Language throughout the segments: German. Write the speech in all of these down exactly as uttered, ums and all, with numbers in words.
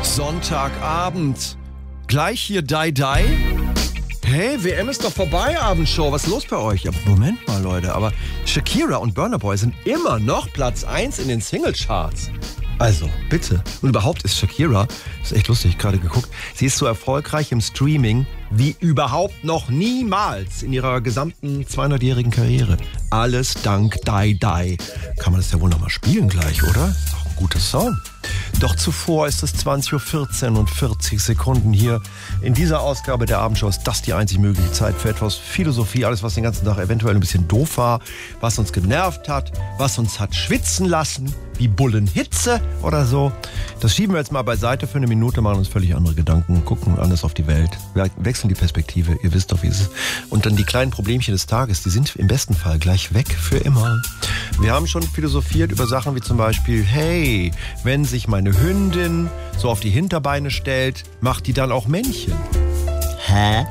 Sonntagabend. Gleich hier Die Die. Hey, W M ist doch vorbei, Abendshow. Was ist los bei euch? Ja, Moment mal, Leute. Aber Shakira und Burna Boy sind immer noch Platz eins in den Singlecharts. Also, bitte. Und überhaupt ist Shakira, das ist echt lustig, gerade geguckt, sie ist so erfolgreich im Streaming wie überhaupt noch niemals in ihrer gesamten zweihundertjährigen Karriere. Alles dank Die Die. Kann man das ja wohl nochmal spielen gleich, oder? Ist doch ein guter Song. Doch zuvor ist es zwanzig Uhr vierzehn und vierzig Sekunden hier. In dieser Ausgabe der Abendshow ist das die einzig mögliche Zeit für etwas Philosophie. Alles, was den ganzen Tag eventuell ein bisschen doof war, was uns genervt hat, was uns hat schwitzen lassen, wie Bullenhitze oder so. Das schieben wir jetzt mal beiseite für eine Minute, machen uns völlig andere Gedanken, gucken anders auf die Welt, wechseln die Perspektive, ihr wisst doch, wie es ist. Und dann die kleinen Problemchen des Tages, die sind im besten Fall gleich weg für immer. Wir haben schon philosophiert über Sachen wie zum Beispiel, hey, wenn sich meine Hündin so auf die Hinterbeine stellt, macht die dann auch Männchen? Hä?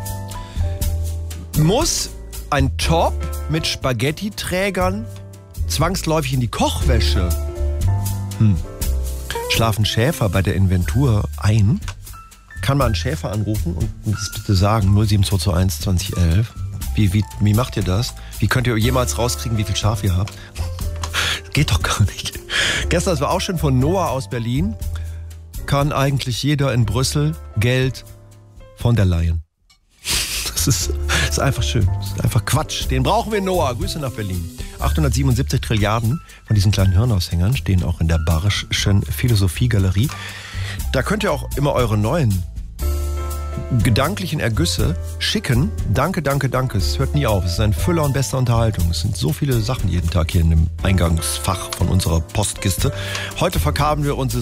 Muss ein Top mit Spaghetti-Trägern zwangsläufig in die Kochwäsche? Hm. Schlafen Schäfer bei der Inventur ein? Kann man einen Schäfer anrufen und das bitte sagen, null sieben zwei zwei eins zwanzig elf? Wie, wie, wie macht ihr das? Wie könnt ihr jemals rauskriegen, wie viel Schaf ihr habt? Geht doch gar nicht. Gestern, das war auch schon von Noah aus Berlin, kann eigentlich jeder in Brüssel Geld von der Leyen. Das ist, das ist einfach schön. Das ist einfach Quatsch. Den brauchen wir, Noah. Grüße nach Berlin. achthundertsiebenundsiebzig Trilliarden von diesen kleinen Hirnaushängern stehen auch in der Barischen Philosophiegalerie. Da könnt ihr auch immer eure neuen gedanklichen Ergüsse schicken. Danke, danke, danke. Es hört nie auf. Es ist ein Füller und bester Unterhaltung. Es sind so viele Sachen jeden Tag hier in dem Eingangsfach von unserer Postkiste. Heute verkabeln wir unsere